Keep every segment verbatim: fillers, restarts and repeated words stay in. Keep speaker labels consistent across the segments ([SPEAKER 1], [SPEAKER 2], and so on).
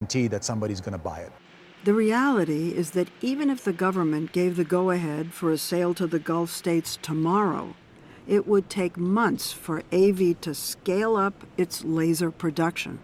[SPEAKER 1] guarantee that somebody's going to buy it.
[SPEAKER 2] The reality is that even if the government gave the go-ahead for a sale to the Gulf states tomorrow, it would take months for A V to scale up its laser production.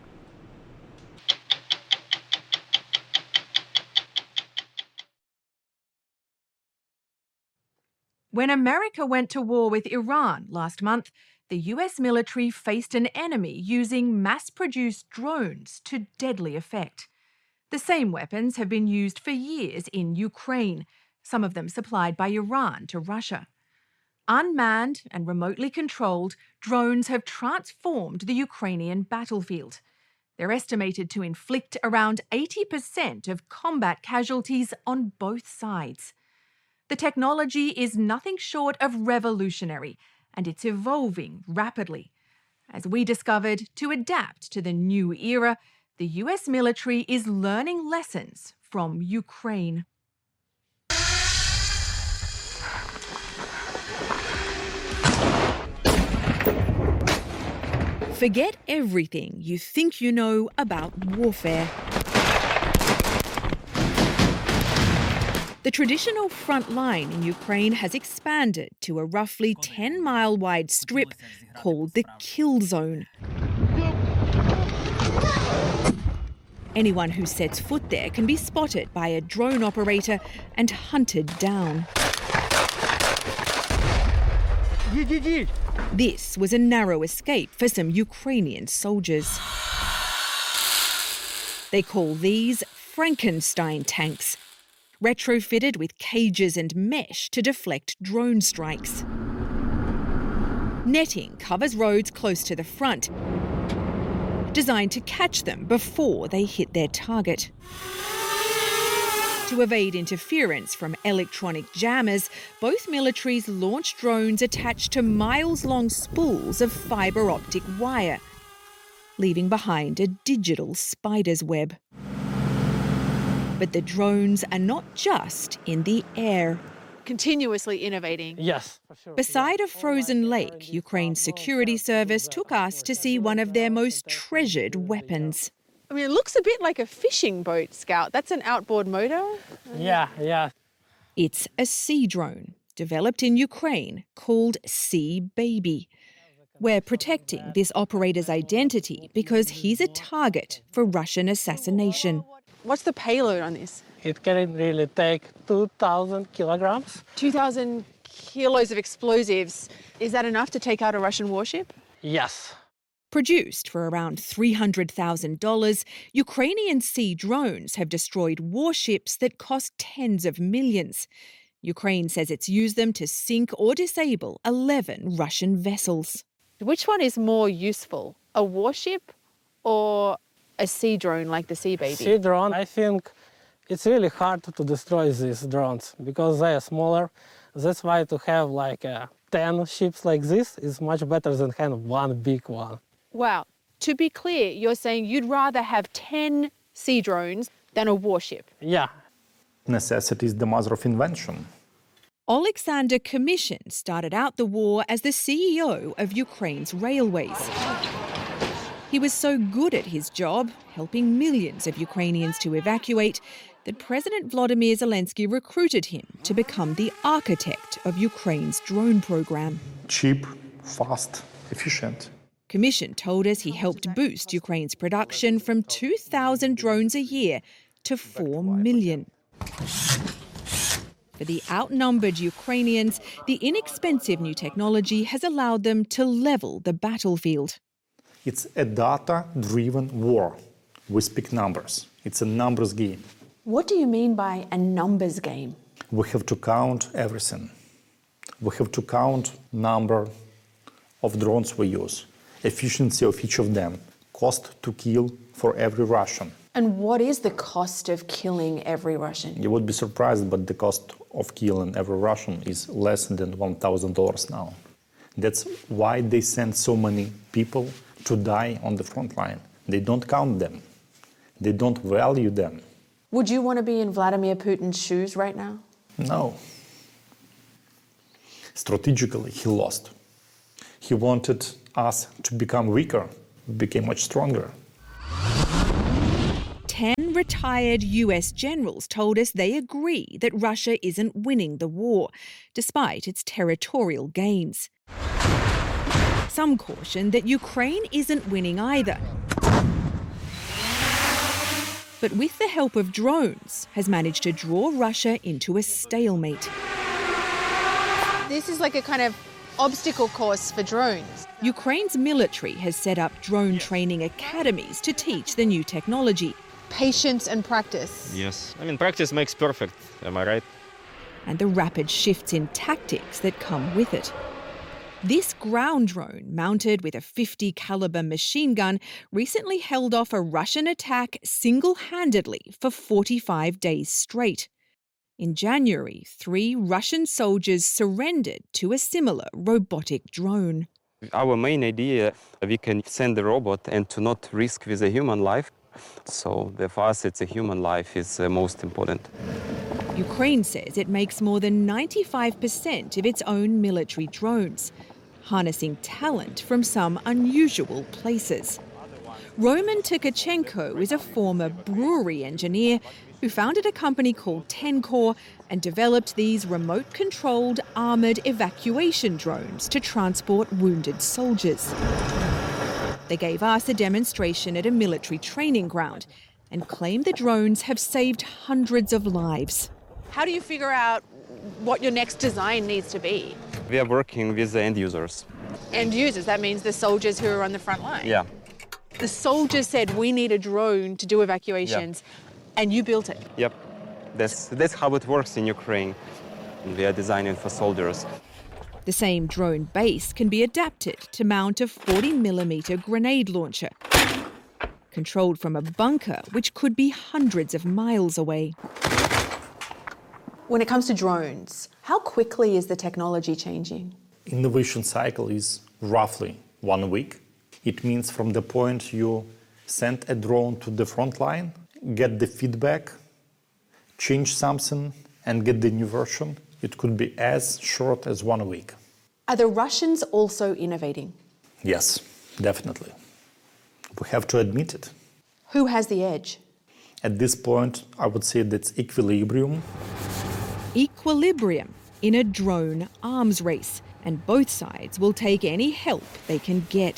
[SPEAKER 3] When America went to war with Iran last month, the U S military faced an enemy using mass-produced drones to deadly effect. The same weapons have been used for years in Ukraine, some of them supplied by Iran to Russia. Unmanned and remotely controlled, drones have transformed the Ukrainian battlefield. They're estimated to inflict around eighty percent of combat casualties on both sides. The technology is nothing short of revolutionary, and it's evolving rapidly. As we discovered, to adapt to the new era, the U S military is learning lessons from Ukraine. Forget everything you think you know about warfare. The traditional front line in Ukraine has expanded to a roughly ten-mile wide strip called the Kill Zone. Anyone who sets foot there can be spotted by a drone operator and hunted down. This was a narrow escape for some Ukrainian soldiers. They call these Frankenstein tanks, retrofitted with cages and mesh to deflect drone strikes. Netting covers roads close to the front, designed to catch them before they hit their target. To evade interference from electronic jammers, both militaries launch drones attached to miles-long spools of fibre optic wire, leaving behind a digital spider's web. But the drones are not just in the air.
[SPEAKER 4] Continuously innovating.
[SPEAKER 5] Yes, for sure.
[SPEAKER 3] Beside a frozen lake, Ukraine's security service took us to see one of their most treasured weapons.
[SPEAKER 4] I mean, it looks a bit like a fishing boat, Scout. That's an outboard motor?
[SPEAKER 5] Yeah, yeah.
[SPEAKER 3] It's a sea drone developed in Ukraine called Sea Baby. We're protecting this operator's identity because he's a target for Russian assassination.
[SPEAKER 4] What's the payload on this?
[SPEAKER 5] It can really take two thousand kilograms.
[SPEAKER 4] two thousand kilos of explosives. Is that enough to take out a Russian warship?
[SPEAKER 5] Yes.
[SPEAKER 3] Produced for around three hundred thousand dollars, Ukrainian sea drones have destroyed warships that cost tens of millions. Ukraine says it's used them to sink or disable eleven Russian vessels.
[SPEAKER 4] Which one is more useful, a warship or a sea drone like the Sea Baby?
[SPEAKER 5] Sea drone, I think it's really hard to destroy these drones because they are smaller. That's why to have like uh, ten ships like this is much better than kind of one big one.
[SPEAKER 4] Wow. To be clear, you're saying you'd rather have ten sea drones than a warship?
[SPEAKER 5] Yeah.
[SPEAKER 6] Necessity is the mother of invention.
[SPEAKER 3] Alexander Commission started out the war as the C E O of Ukraine's railways. He was so good at his job, helping millions of Ukrainians to evacuate, that President Volodymyr Zelensky recruited him to become the architect of Ukraine's drone program.
[SPEAKER 6] Cheap, fast, efficient.
[SPEAKER 3] Commission told us he helped boost Ukraine's production from two thousand drones a year to four million. For the outnumbered Ukrainians, the inexpensive new technology has allowed them to level the battlefield.
[SPEAKER 6] It's a data-driven war. We speak numbers. It's a numbers game.
[SPEAKER 7] What do you mean by a numbers game?
[SPEAKER 6] We have to count everything. We have to count number of drones we use, efficiency of each of them, cost to kill for every Russian.
[SPEAKER 7] And what is the cost of killing every Russian?
[SPEAKER 6] You would be surprised, but the cost of killing every Russian is less than one thousand dollars now. That's why they send so many people to die on the front line. They don't count them. They don't value them.
[SPEAKER 7] Would you want to be in Vladimir Putin's shoes right now?
[SPEAKER 6] No. Strategically, he lost. He wanted us to become weaker, we became much stronger.
[SPEAKER 3] Ten retired U S generals told us they agree that Russia isn't winning the war, despite its territorial gains. Some caution that Ukraine isn't winning either, but with the help of drones, has managed to draw Russia into a stalemate.
[SPEAKER 4] This is like a kind of obstacle course for drones.
[SPEAKER 3] Ukraine's military has set up drone training academies to teach the new technology.
[SPEAKER 4] Patience and practice.
[SPEAKER 1] Yes. I mean, practice makes perfect, am I right?
[SPEAKER 3] And the rapid shifts in tactics that come with it. This ground drone, mounted with a fifty caliber machine gun, recently held off a Russian attack single-handedly for forty-five days straight. In January, three Russian soldiers surrendered to a similar robotic drone.
[SPEAKER 8] Our main idea, we can send the robot and to not risk with a human life. So for us, it's a human life is uh, most important.
[SPEAKER 3] Ukraine says it makes more than ninety-five percent of its own military drones, harnessing talent from some unusual places. Roman Tkachenko is a former brewery engineer who founded a company called Tencor and developed these remote-controlled armoured evacuation drones to transport wounded soldiers. They gave us a demonstration at a military training ground and claim the drones have saved hundreds of lives.
[SPEAKER 4] How do you figure out what your next design needs to be?
[SPEAKER 8] We are working with the end users.
[SPEAKER 4] End users, that means the soldiers who are on the front line.
[SPEAKER 8] Yeah.
[SPEAKER 4] The soldiers said, we need a drone to do evacuations, yeah. And you built it.
[SPEAKER 8] Yep. That's, that's how it works in Ukraine. We are designing for soldiers.
[SPEAKER 3] The same drone base can be adapted to mount a forty millimeter grenade launcher, controlled from a bunker which could be hundreds of miles away.
[SPEAKER 7] When it comes to drones, how quickly is the technology changing?
[SPEAKER 6] Innovation cycle is roughly one week. It means from the point you send a drone to the front line, get the feedback, change something, and get the new version, it could be as short as one week.
[SPEAKER 7] Are the Russians also innovating?
[SPEAKER 6] Yes, definitely. We have to admit it.
[SPEAKER 7] Who has the edge?
[SPEAKER 6] At this point, I would say that's equilibrium.
[SPEAKER 3] Equilibrium in a drone arms race, and both sides will take any help they can get.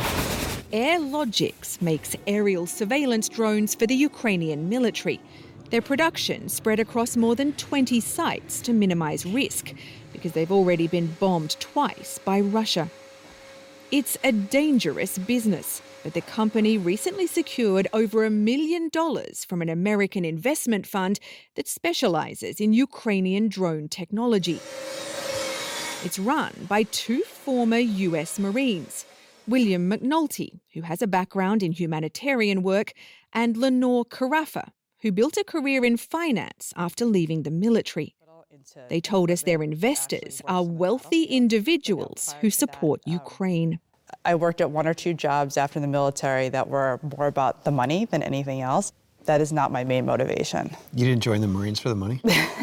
[SPEAKER 3] AirLogix makes aerial surveillance drones for the Ukrainian military. Their production spread across more than twenty sites to minimise risk, because they've already been bombed twice by Russia. It's a dangerous business, but the company recently secured over a million dollars from an American investment fund that specialises in Ukrainian drone technology. It's run by two former U S Marines, William McNulty, who has a background in humanitarian work, and Lenore Carafa, who built a career in finance after leaving the military. They told us their investors are wealthy individuals who support Ukraine.
[SPEAKER 9] I worked at one or two jobs after the military that were more about the money than anything else. That is not my main motivation.
[SPEAKER 10] You didn't join the Marines for the money?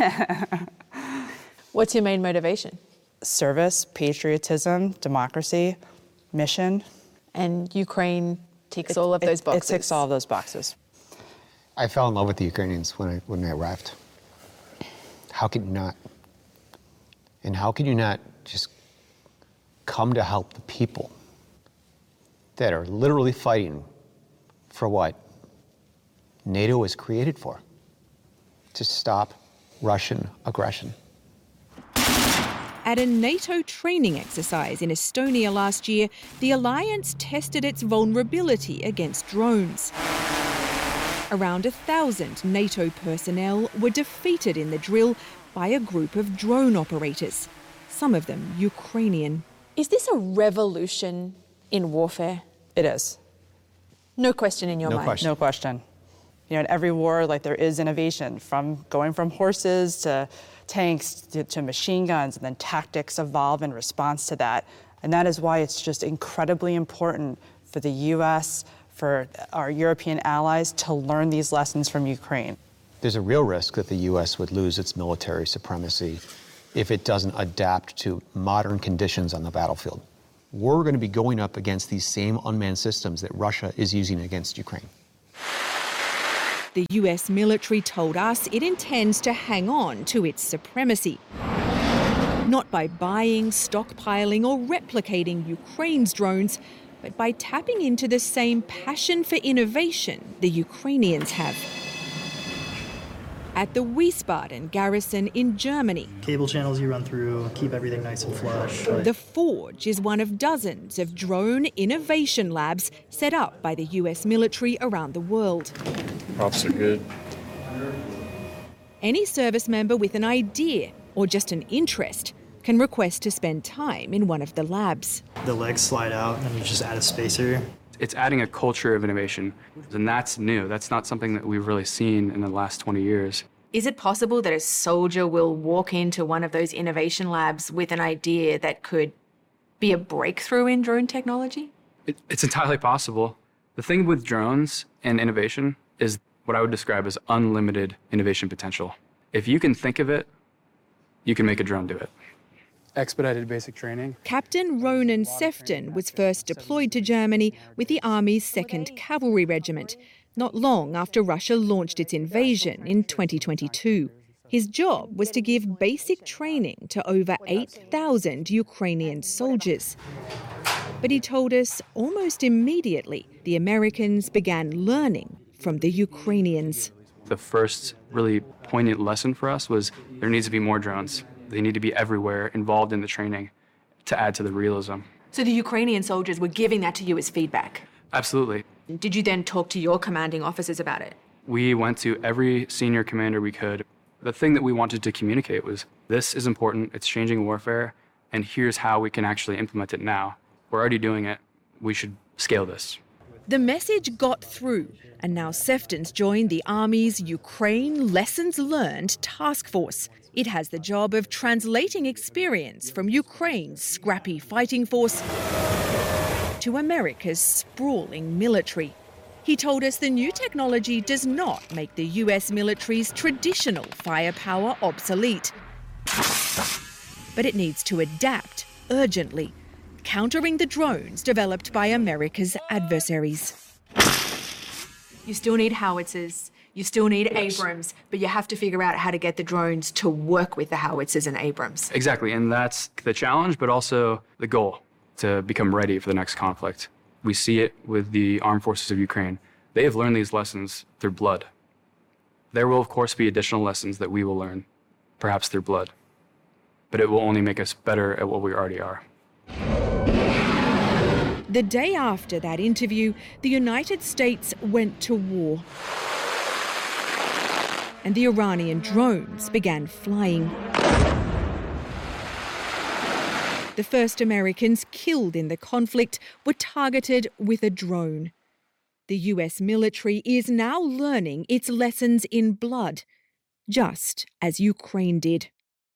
[SPEAKER 4] What's your main motivation?
[SPEAKER 9] Service, patriotism, democracy, mission.
[SPEAKER 4] And Ukraine ticks
[SPEAKER 9] It-
[SPEAKER 4] all of
[SPEAKER 9] it-
[SPEAKER 4] those boxes?
[SPEAKER 9] It ticks all of those boxes.
[SPEAKER 10] I fell in love with the Ukrainians when I, when I arrived. How could you not? And how could you not just come to help the people that are literally fighting for what NATO was created for? To stop Russian aggression.
[SPEAKER 3] At a NATO training exercise in Estonia last year, the alliance tested its vulnerability against drones. Around a thousand NATO personnel were defeated in the drill by a group of drone operators, some of them Ukrainian.
[SPEAKER 7] Is this a revolution in warfare?
[SPEAKER 9] It is.
[SPEAKER 7] No question in your
[SPEAKER 10] No
[SPEAKER 7] mind.
[SPEAKER 10] question.
[SPEAKER 9] No question. You know, in every war, like there is innovation, from going from horses to tanks to, to machine guns, and then tactics evolve in response to that. And that is why it's just incredibly important for the U S, for our European allies to learn these lessons from Ukraine.
[SPEAKER 10] There's a real risk that the U S would lose its military supremacy if it doesn't adapt to modern conditions on the battlefield. We're going to be going up against these same unmanned systems that Russia is using against Ukraine.
[SPEAKER 3] The U S military told us it intends to hang on to its supremacy. Not by buying, stockpiling or replicating Ukraine's drones, but by tapping into the same passion for innovation the Ukrainians have. At the Wiesbaden garrison in Germany,
[SPEAKER 11] cable channels you run through, keep everything nice and flush.
[SPEAKER 3] The Forge is one of dozens of drone innovation labs set up by the U S military around the world.
[SPEAKER 12] Props are good.
[SPEAKER 3] Any service member with an idea or just an interest can request to spend time in one of the labs.
[SPEAKER 11] The legs slide out and you just add a spacer.
[SPEAKER 13] It's adding a culture of innovation, and that's new. That's not something that we've really seen in the last twenty years.
[SPEAKER 7] Is it possible that a soldier will walk into one of those innovation labs with an idea that could be a breakthrough in drone technology?
[SPEAKER 13] It, it's entirely possible. The thing with drones and innovation is what I would describe as unlimited innovation potential. If you can think of it, you can make a drone do it.
[SPEAKER 14] Expedited basic training.
[SPEAKER 3] Captain Ronan Sefton was first deployed to Germany with the Army's second Cavalry Regiment, not long after Russia launched its invasion in twenty twenty-two. His job was to give basic training to over eight thousand Ukrainian soldiers. But he told us almost immediately the Americans began learning from the Ukrainians.
[SPEAKER 13] The first really poignant lesson for us was there needs to be more drones. They need to be everywhere, involved in the training, to add to the realism.
[SPEAKER 7] So the Ukrainian soldiers were giving that to you as feedback?
[SPEAKER 13] Absolutely.
[SPEAKER 7] Did you then talk to your commanding officers about it?
[SPEAKER 13] We went to every senior commander we could. The thing that we wanted to communicate was, this is important, it's changing warfare, and here's how we can actually implement it now. We're already doing it. We should scale this.
[SPEAKER 3] The message got through, and now Sefton's joined the Army's Ukraine Lessons Learned Task Force. It has the job of translating experience from Ukraine's scrappy fighting force to America's sprawling military. He told us the new technology does not make the U S military's traditional firepower obsolete, but it needs to adapt urgently, countering the drones developed by America's adversaries.
[SPEAKER 7] You still need howitzers, you still need yes. Abrams, but you have to figure out how to get the drones to work with the howitzers and Abrams.
[SPEAKER 13] Exactly, and that's the challenge, but also the goal, to become ready for the next conflict. We see it with the armed forces of Ukraine. They have learned these lessons through blood. There will, of course, be additional lessons that we will learn, perhaps through blood, but it will only make us better at what we already are.
[SPEAKER 3] The day after that interview, the United States went to war. And the Iranian drones began flying. The first Americans killed in the conflict were targeted with a drone. The U S military is now learning its lessons in blood, just as Ukraine did.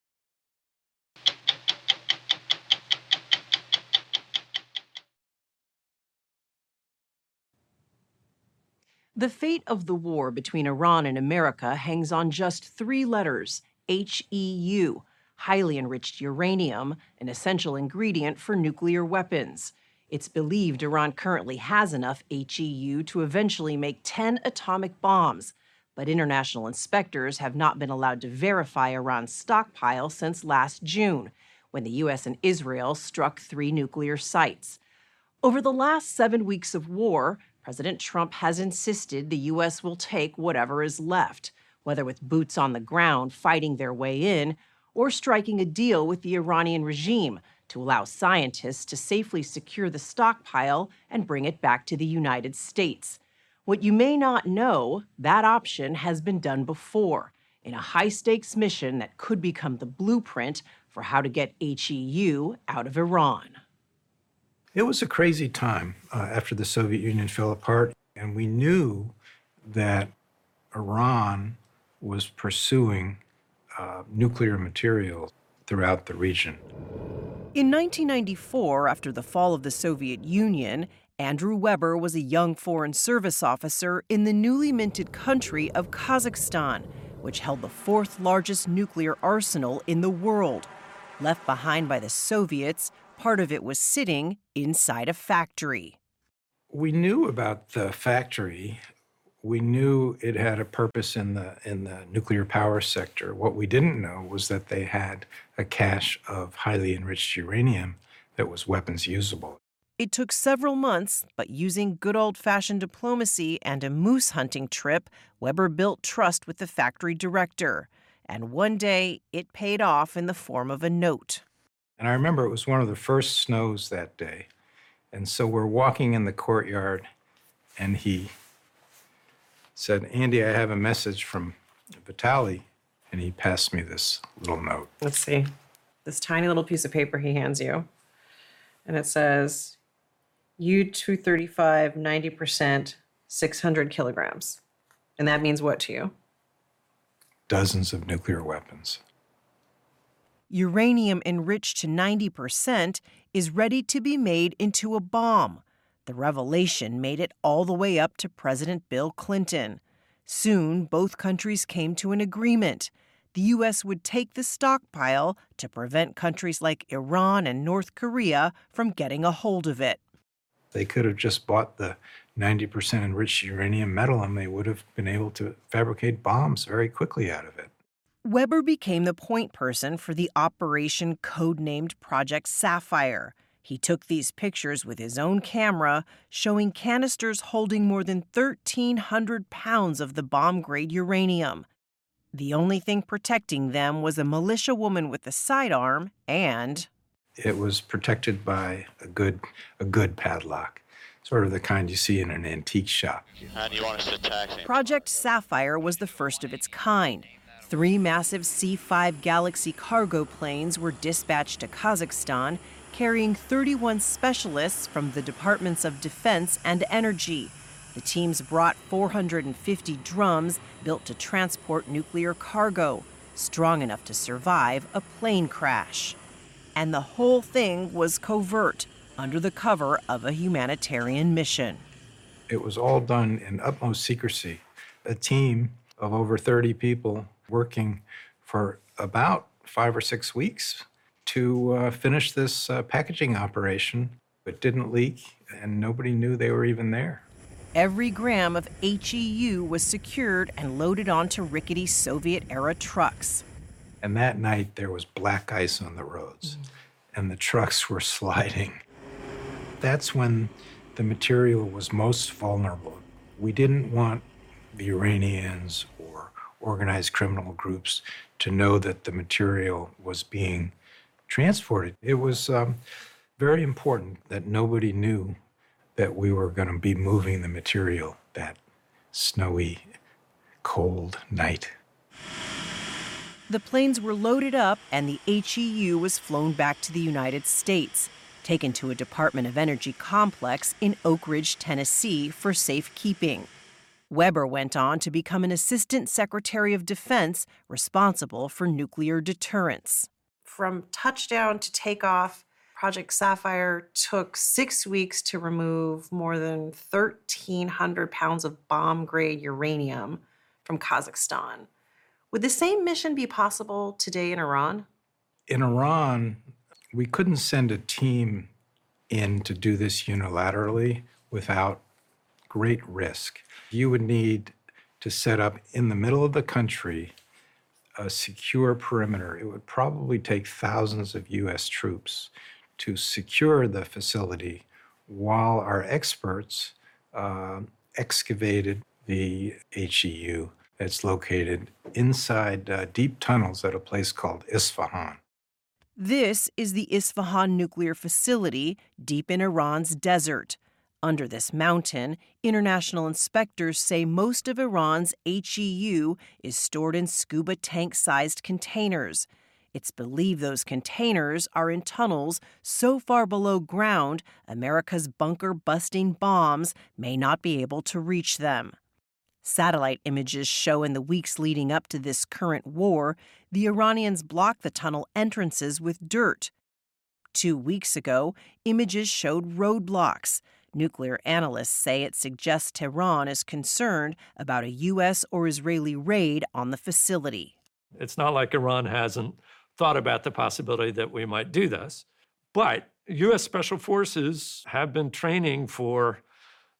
[SPEAKER 15] The fate of the war between Iran and America hangs on just three letters, H E U, highly enriched uranium, an essential ingredient for nuclear weapons. It's believed Iran currently has enough H E U to eventually make ten atomic bombs, but international inspectors have not been allowed to verify Iran's stockpile since last June, when the U S and Israel struck three nuclear sites. Over the last seven weeks of war, President Trump has insisted the U S will take whatever is left, whether with boots on the ground fighting their way in or striking a deal with the Iranian regime to allow scientists to safely secure the stockpile and bring it back to the United States. What you may not know, that option has been done before in a high-stakes mission that could become the blueprint for how to get H E U out of Iran.
[SPEAKER 16] It was a crazy time uh, after the Soviet Union fell apart, and we knew that Iran was pursuing uh, nuclear material throughout the region.
[SPEAKER 15] In nineteen ninety-four, after the fall of the Soviet Union, Andrew Weber was a young Foreign Service officer in the newly minted country of Kazakhstan, which held the fourth largest nuclear arsenal in the world. Left behind by the Soviets, part of it was sitting inside a factory.
[SPEAKER 16] We knew about the factory We knew it had a purpose in the in the nuclear power sector. What we didn't know was that they had a cache of highly enriched uranium that was weapons usable.
[SPEAKER 15] It took several months, but using good old-fashioned diplomacy and a moose hunting trip, Weber built trust with the factory director. And one day, it paid off in the form of a note.
[SPEAKER 16] And I remember it was one of the first snows that day. And so we're walking in the courtyard, and he said, "Andy, I have a message from Vitali." And he passed me this little note.
[SPEAKER 15] Let's see. This tiny little piece of paper he hands you. And it says, U two thirty-five, ninety percent, six hundred kilograms. And that means what to you?
[SPEAKER 16] Dozens of nuclear weapons.
[SPEAKER 15] Uranium enriched to ninety percent is ready to be made into a bomb. The revelation made it all the way up to President Bill Clinton. Soon, both countries came to an agreement. The U S would take the stockpile to prevent countries like Iran and North Korea from getting a hold of it.
[SPEAKER 16] They could have just bought the ninety percent enriched uranium metal, and they would have been able to fabricate bombs very quickly out of it.
[SPEAKER 15] Weber became the point person for the operation codenamed Project Sapphire. He took these pictures with his own camera, showing canisters holding more than thirteen hundred pounds of the bomb-grade uranium. The only thing protecting them was a militia woman with a sidearm and...
[SPEAKER 16] It was protected by a good, a good padlock, sort of the kind you see in an antique shop.
[SPEAKER 12] And you want us to attack him?
[SPEAKER 15] Project Sapphire was the first of its kind. Three massive C five Galaxy cargo planes were dispatched to Kazakhstan, carrying thirty-one specialists from the Departments of Defense and Energy. The teams brought four hundred fifty drums built to transport nuclear cargo, strong enough to survive a plane crash. And the whole thing was covert, under the cover of a humanitarian mission.
[SPEAKER 16] It was all done in utmost secrecy. A team of over thirty people working for about five or six weeks to uh, finish this uh, packaging operation. It didn't leak, and nobody knew they were even there.
[SPEAKER 15] Every gram of H E U was secured and loaded onto rickety Soviet-era trucks.
[SPEAKER 16] And that night, there was black ice on the roads, mm. and the trucks were sliding. That's when the material was most vulnerable. We didn't want the Iranians or organized criminal groups to know that the material was being transported. It was um, very important that nobody knew that we were going to be moving the material that snowy, cold night.
[SPEAKER 15] The planes were loaded up and the H E U was flown back to the United States, taken to a Department of Energy complex in Oak Ridge, Tennessee for safekeeping. Weber went on to become an Assistant Secretary of Defense responsible for nuclear deterrence. From touchdown to takeoff, Project Sapphire took six weeks to remove more than thirteen hundred pounds of bomb-grade uranium from Kazakhstan. Would the same mission be possible today in Iran?
[SPEAKER 16] In Iran, we couldn't send a team in to do this unilaterally without great risk. You would need to set up in the middle of the country a secure perimeter. It would probably take thousands of U S troops to secure the facility while our experts uh, excavated the H E U that's located inside uh, deep tunnels at a place called Isfahan.
[SPEAKER 15] This is the Isfahan nuclear facility deep in Iran's desert. Under this mountain, international inspectors say most of Iran's H E U is stored in scuba tank-sized containers. It's believed those containers are in tunnels so far below ground, America's bunker-busting bombs may not be able to reach them. Satellite images show in the weeks leading up to this current war, the Iranians blocked the tunnel entrances with dirt. Two weeks ago, images showed roadblocks. Nuclear analysts say it suggests Tehran is concerned about a U S or Israeli raid on the facility.
[SPEAKER 17] It's not like Iran hasn't thought about the possibility that we might do this. But U S Special Forces have been training for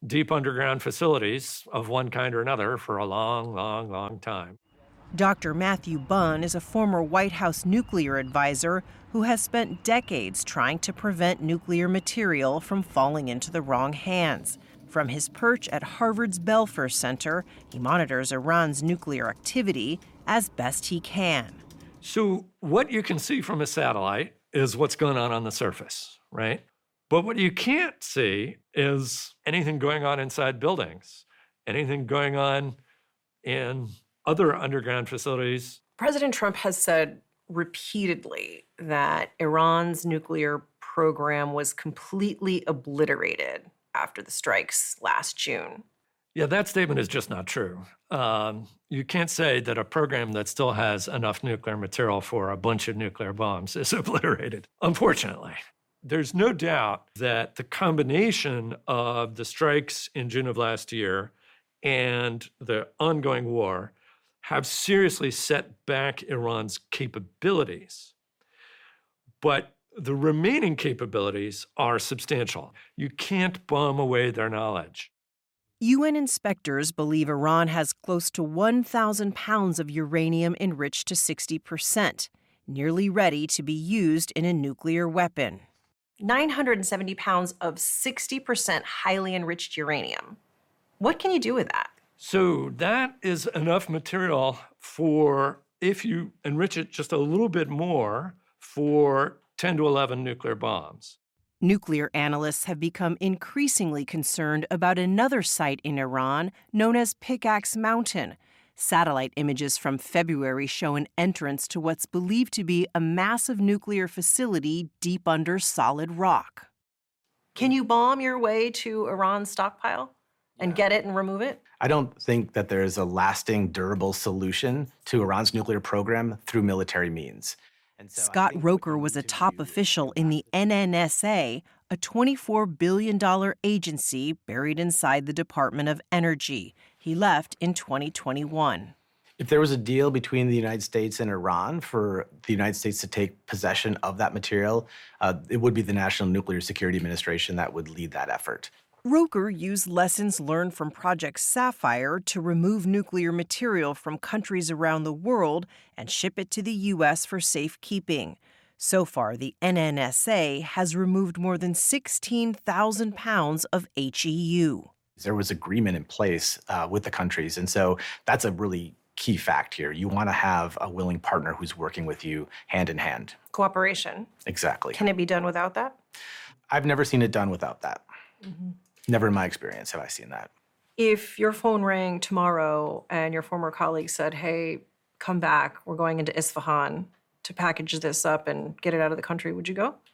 [SPEAKER 17] deep underground facilities of one kind or another for a long, long, long time.
[SPEAKER 15] Doctor Matthew Bunn is a former White House nuclear advisor who has spent decades trying to prevent nuclear material from falling into the wrong hands. From his perch at Harvard's Belfer Center, he monitors Iran's nuclear activity as best he can.
[SPEAKER 17] So what you can see from a satellite is what's going on on the surface, right? But what you can't see is anything going on inside buildings, anything going on in other underground facilities.
[SPEAKER 15] President Trump has said repeatedly that Iran's nuclear program was completely obliterated after the strikes last June.
[SPEAKER 17] Yeah, that statement is just not true. Um, you can't say that a program that still has enough nuclear material for a bunch of nuclear bombs is obliterated, unfortunately. There's no doubt that the combination of the strikes in June of last year and the ongoing war have seriously set back Iran's capabilities. But the remaining capabilities are substantial. You can't bomb away their knowledge.
[SPEAKER 15] U N inspectors believe Iran has close to one thousand pounds of uranium enriched to sixty percent, nearly ready to be used in a nuclear weapon. nine hundred seventy pounds of sixty percent highly enriched uranium. What can you do with that?
[SPEAKER 17] So that is enough material for, if you enrich it just a little bit more, for ten to eleven nuclear bombs.
[SPEAKER 15] Nuclear analysts have become increasingly concerned about another site in Iran known as Pickaxe Mountain. Satellite images from February show an entrance to what's believed to be a massive nuclear facility deep under solid rock. Can you bomb your way to Iran's stockpile and get it and remove it?
[SPEAKER 18] I don't think that there is a lasting, durable solution to Iran's nuclear program through military means.
[SPEAKER 15] Scott Roker was a top official in the N N S A, a twenty-four billion dollars agency buried inside the Department of Energy. He left in twenty twenty-one.
[SPEAKER 18] If there was a deal between the United States and Iran for the United States to take possession of that material, uh, it would be the National Nuclear Security Administration that would lead that effort.
[SPEAKER 15] Roker used lessons learned from Project Sapphire to remove nuclear material from countries around the world and ship it to the U S for safekeeping. So far, the N N S A has removed more than sixteen thousand pounds of H E U.
[SPEAKER 18] There was agreement in place uh, with the countries, and so that's a really key fact here. You want to have a willing partner who's working with you hand in hand.
[SPEAKER 15] Cooperation.
[SPEAKER 18] Exactly.
[SPEAKER 15] Can it be done without that?
[SPEAKER 18] I've never seen it done without that.
[SPEAKER 15] Mm-hmm.
[SPEAKER 18] Never in my experience have I seen that.
[SPEAKER 15] If your phone rang tomorrow and your former colleague said, hey, come back, we're going into Isfahan to package this up and get it out of the country, would you go?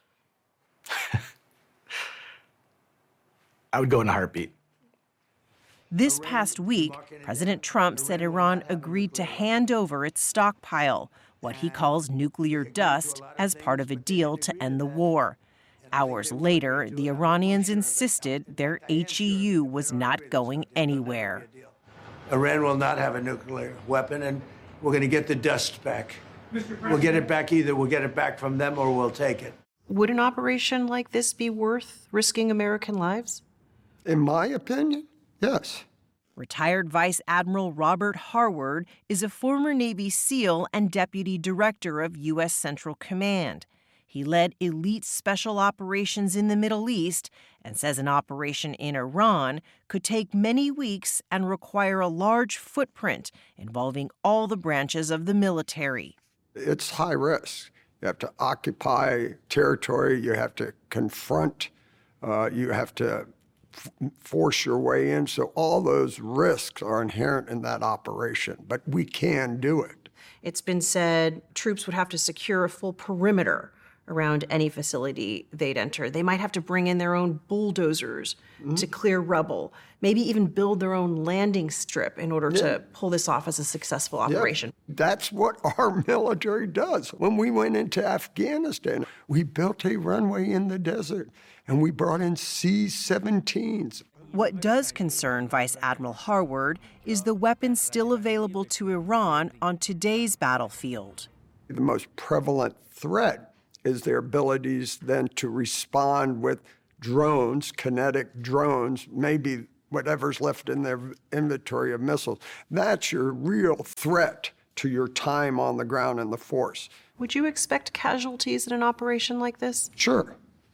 [SPEAKER 18] I would go in a heartbeat.
[SPEAKER 15] This past week, President Trump said Iran agreed to hand over its stockpile, what he calls nuclear dust, as part of a deal to end the war. Hours later, the Iranians insisted their H E U was not going anywhere.
[SPEAKER 19] Iran will not have a nuclear weapon, and we're going to get the dust back. We'll get it back either. We'll get it back from them or we'll take it.
[SPEAKER 15] Would an operation like this be worth risking American lives?
[SPEAKER 20] In my opinion, yes.
[SPEAKER 15] Retired Vice Admiral Robert Harward is a former Navy SEAL and Deputy Director of U S Central Command. He led elite special operations in the Middle East and says an operation in Iran could take many weeks and require a large footprint involving all the branches of the military.
[SPEAKER 20] It's high risk. You have to occupy territory. You have to confront. Uh, you have to f- force your way in. So all those risks are inherent in that operation. But we can do it.
[SPEAKER 15] It's been said troops would have to secure a full perimeter around any facility they'd enter. They might have to bring in their own bulldozers mm-hmm. to clear rubble, maybe even build their own landing strip in order yeah. to pull this off as a successful operation.
[SPEAKER 20] Yeah. That's what our military does. When we went into Afghanistan, we built a runway in the desert, and we brought in C seventeens.
[SPEAKER 15] What does concern Vice Admiral Harward is the weapons still available to Iran on today's battlefield.
[SPEAKER 20] The most prevalent threat is their abilities then to respond with drones, kinetic drones, maybe whatever's left in their inventory of missiles. That's your real threat to your time on the ground in the force.
[SPEAKER 21] Would you expect casualties in an operation like this?
[SPEAKER 20] Sure.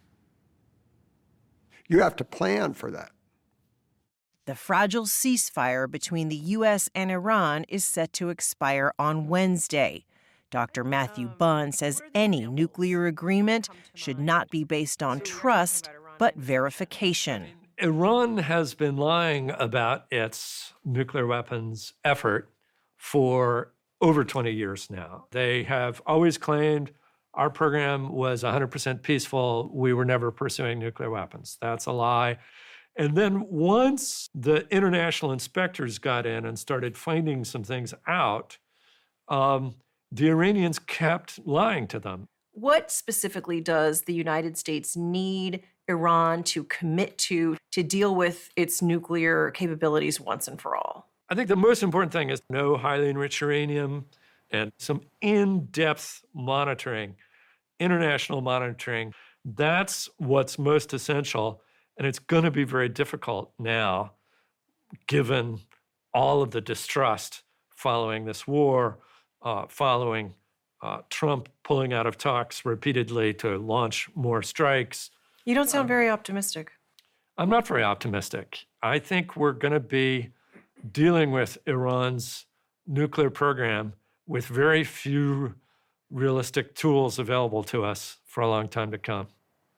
[SPEAKER 20] You have to plan for that.
[SPEAKER 15] The fragile ceasefire between the U S and Iran is set to expire on Wednesday. Doctor Matthew Bunn says any nuclear agreement should not be based on trust, but verification.
[SPEAKER 17] Iran has been lying about its nuclear weapons effort for over twenty years now. They have always claimed our program was one hundred percent peaceful. We were never pursuing nuclear weapons. That's a lie. And then once the international inspectors got in and started finding some things out, um, the Iranians kept lying to them.
[SPEAKER 15] What specifically does the United States need Iran to commit to to deal with its nuclear capabilities once and for all?
[SPEAKER 17] I think the most important thing is no highly enriched uranium and some in-depth monitoring, international monitoring. That's what's most essential. And it's going to be very difficult now, given all of the distrust following this war, uh, following uh, Trump pulling out of talks repeatedly to launch more strikes.
[SPEAKER 21] You don't sound very optimistic.
[SPEAKER 17] I'm not very optimistic. I think we're going to be dealing with Iran's nuclear program with very few realistic tools available to us for a long time to come.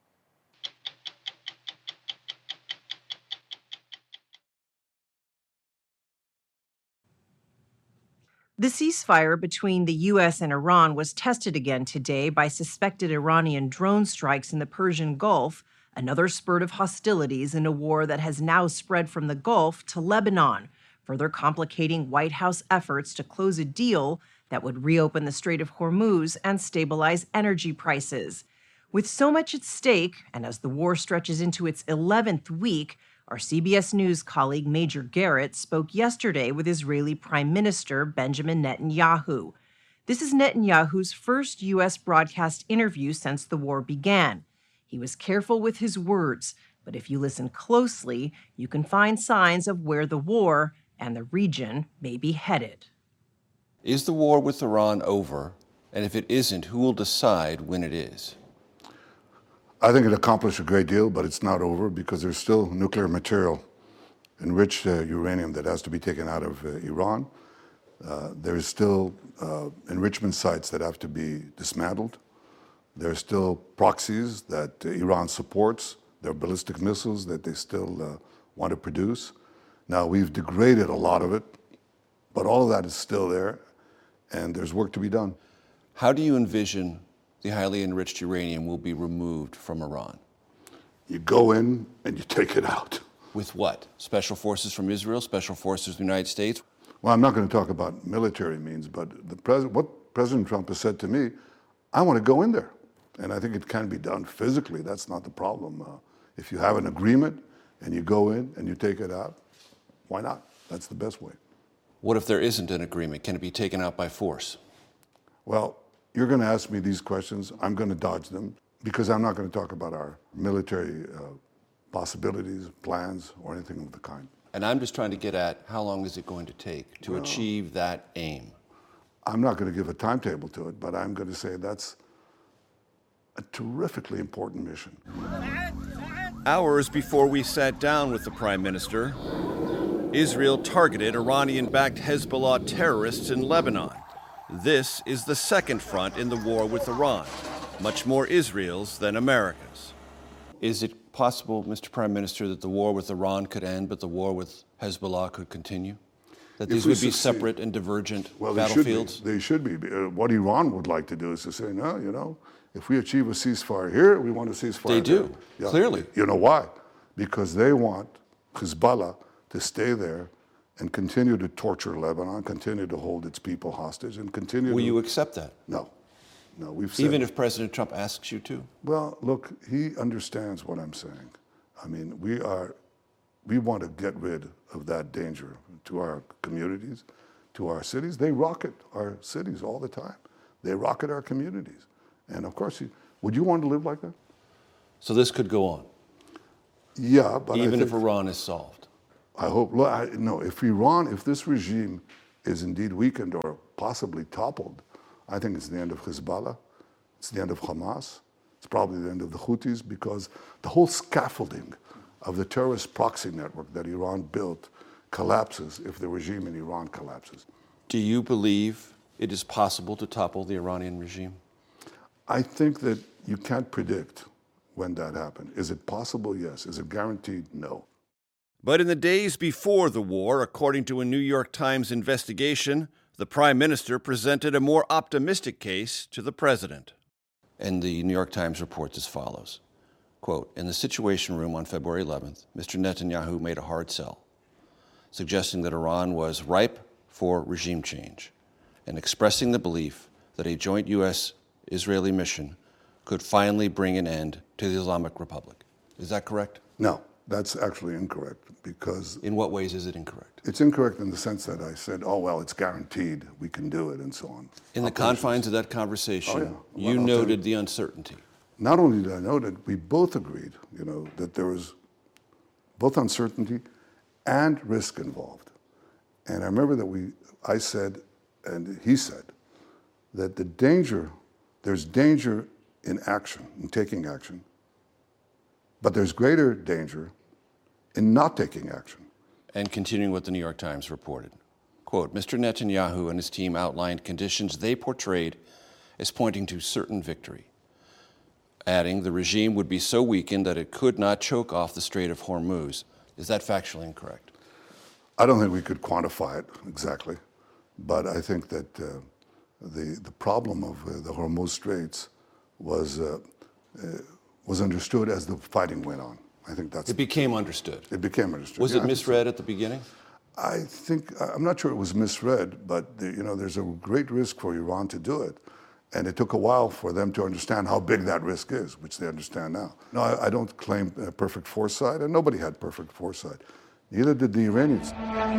[SPEAKER 15] The ceasefire between the U S and Iran was tested again today by suspected Iranian drone strikes in the Persian Gulf, another spurt of hostilities in a war that has now spread from the Gulf to Lebanon, further complicating White House efforts to close a deal that would reopen the Strait of Hormuz and stabilize energy prices. With so much at stake, and as the war stretches into its eleventh week, our C B S News colleague Major Garrett spoke yesterday with Israeli Prime Minister Benjamin Netanyahu. This is Netanyahu's first U S broadcast interview since the war began. He was careful with his words, but if you listen closely, you can find signs of where the war and the region may be headed.
[SPEAKER 22] Is the war with Iran over? And if it isn't, who will decide when it is?
[SPEAKER 23] I think it accomplished a great deal, but it's not over because there's still nuclear material, enriched uh, uranium that has to be taken out of uh, Iran. Uh, there's still uh, enrichment sites that have to be dismantled. There are still proxies that uh, Iran supports. There are ballistic missiles that they still uh, want to produce. Now, we've degraded a lot of it, but all of that is still there, and there's work to be done.
[SPEAKER 22] How do you envision the highly enriched uranium will be removed from Iran?
[SPEAKER 23] You go in and you take it out.
[SPEAKER 22] With what? Special forces from Israel, special forces from the United States?
[SPEAKER 23] Well, I'm not going to talk about military means, but the pres- what President Trump has said to me, I want to go in there. And I think it can be done physically. That's not the problem. Uh, if you have an agreement and you go in and you take it out, why not? That's the best way.
[SPEAKER 22] What if there isn't an agreement? Can it be taken out by force?
[SPEAKER 23] Well, you're going to ask me these questions. I'm going to dodge them because I'm not going to talk about our military uh, possibilities, plans, or anything of the kind.
[SPEAKER 22] And I'm just trying to get at how long is it going to take to
[SPEAKER 23] well,
[SPEAKER 22] achieve that aim?
[SPEAKER 23] I'm not going to give a timetable to it, but I'm going to say that's a terrifically important mission.
[SPEAKER 22] Hours before we sat down with the Prime Minister, Israel targeted Iranian-backed Hezbollah terrorists in Lebanon. This is the second front in the war with Iran, much more Israel's than America's. Is it possible, Mister Prime Minister, that the war with Iran could end, but the war with Hezbollah could continue? That these would be succeed. separate and divergent
[SPEAKER 23] well,
[SPEAKER 22] battlefields?
[SPEAKER 23] They should be. They should be. Uh, what Iran would like to do is to say, no, you know, if we achieve a ceasefire here, we want a ceasefire
[SPEAKER 22] They do,
[SPEAKER 23] yeah.
[SPEAKER 22] clearly.
[SPEAKER 23] You know why? Because they want Hezbollah to stay there and continue to torture Lebanon, continue to hold its people hostage, and continue
[SPEAKER 22] Will
[SPEAKER 23] to...
[SPEAKER 22] you accept that?
[SPEAKER 23] No. No, we've said...
[SPEAKER 22] Even if President Trump asks you to?
[SPEAKER 23] Well, look, he understands what I'm saying. I mean, we are... We want to get rid of that danger to our communities, to our cities. They rocket our cities all the time. They rocket our communities. And of course, would you want to live like that?
[SPEAKER 22] So this could go on?
[SPEAKER 23] Yeah, but
[SPEAKER 22] Even
[SPEAKER 23] I think,
[SPEAKER 22] if Iran is solved?
[SPEAKER 23] I hope, look, I, no, if Iran, if this regime is indeed weakened or possibly toppled, I think it's the end of Hezbollah, it's the end of Hamas, it's probably the end of the Houthis, because the whole scaffolding of the terrorist proxy network that Iran built collapses if the regime in Iran collapses.
[SPEAKER 22] Do you believe it is possible to topple the Iranian regime?
[SPEAKER 23] I think that you can't predict when that happened. Is it possible? Yes. Is it guaranteed? No.
[SPEAKER 22] But in the days before the war, according to a New York Times investigation, the Prime Minister presented a more optimistic case to the President. And the New York Times reports as follows, quote, in the Situation Room on February eleventh, Mister Netanyahu made a hard sell, suggesting that Iran was ripe for regime change and expressing the belief that a joint U S Israeli mission could finally bring an end to the Islamic Republic. Is that correct?
[SPEAKER 23] No, that's actually incorrect, because...
[SPEAKER 22] In what ways is it incorrect?
[SPEAKER 23] It's incorrect in the sense that I said, oh, well, it's guaranteed, we can do it, and so on.
[SPEAKER 22] In the confines of that conversation,
[SPEAKER 23] oh, yeah. well,
[SPEAKER 22] you
[SPEAKER 23] I'll
[SPEAKER 22] noted
[SPEAKER 23] you,
[SPEAKER 22] the uncertainty.
[SPEAKER 23] Not only did I note it, we both agreed, you know, that there was both uncertainty and risk involved. And I remember that we, I said, and he said, that the danger, there's danger in action, in taking action, but there's greater danger in not taking action.
[SPEAKER 22] And continuing what the New York Times reported, quote, Mister Netanyahu and his team outlined conditions they portrayed as pointing to certain victory, adding the regime would be so weakened that it could not choke off the Strait of Hormuz. Is that factually incorrect?
[SPEAKER 23] I don't think we could quantify it exactly, but I think that uh, the, the problem of uh, the Hormuz Straits was, uh, uh, was understood as the fighting went on. I think that's...
[SPEAKER 22] It became understood.
[SPEAKER 23] It became understood.
[SPEAKER 22] Was
[SPEAKER 23] yeah,
[SPEAKER 22] it misread at the beginning?
[SPEAKER 23] I think, I'm not sure it was misread, but the, you know, there's a great risk for Iran to do it. And it took a while for them to understand how big that risk is, which they understand now. No, I, I don't claim uh, perfect foresight, and nobody had perfect foresight. Neither did the Iranians.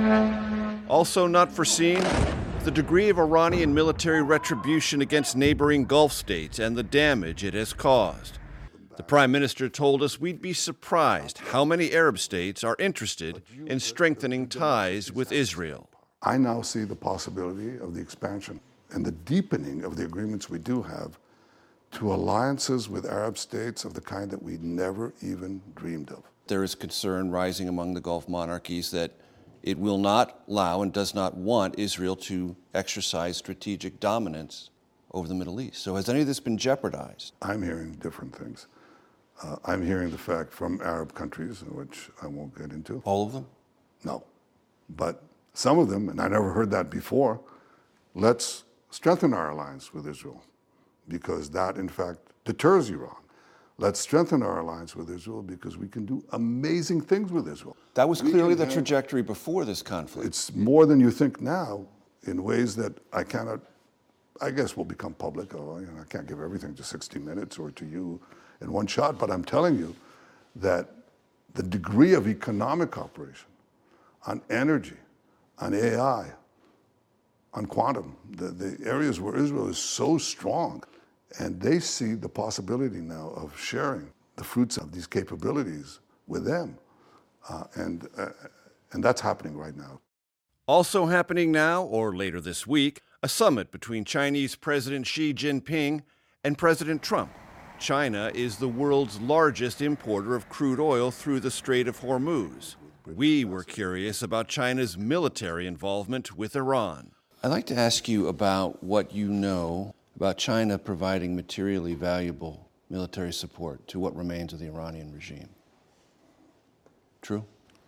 [SPEAKER 22] Also not foreseen, the degree of Iranian military retribution against neighboring Gulf states and the damage it has caused. The Prime Minister told us we'd be surprised how many Arab states are interested in strengthening ties with Israel.
[SPEAKER 23] I now see the possibility of the expansion and the deepening of the agreements we do have to alliances with Arab states of the kind that we never even dreamed of.
[SPEAKER 22] There is concern rising among the Gulf monarchies that it will not allow and does not want Israel to exercise strategic dominance over the Middle East. So has any of this been jeopardized?
[SPEAKER 23] I'm hearing different things. Uh, I'm hearing the fact from Arab countries, which I won't get into.
[SPEAKER 22] All of them?
[SPEAKER 23] No. But some of them, and I never heard that before, let's strengthen our alliance with Israel, because that, in fact, deters Iran. Let's strengthen our alliance with Israel because we can do amazing things with Israel.
[SPEAKER 22] That was clearly the trajectory before this conflict.
[SPEAKER 23] It's more than you think now in ways that I cannot, I guess will become public. Oh, you know, I can't give everything to sixty minutes or to you in one shot, but I'm telling you that the degree of economic cooperation on energy, on A I, on quantum, the, the areas where Israel is so strong, and they see the possibility now of sharing the fruits of these capabilities with them. Uh, and, uh, and that's happening right now.
[SPEAKER 22] Also happening now, or later this week, a summit between Chinese President Xi Jinping and President Trump. China is the world's largest importer of crude oil through the Strait of Hormuz. We were curious about China's military involvement with Iran. I'd like to ask you about what you know about China providing materially valuable military support to what remains of the Iranian regime. True?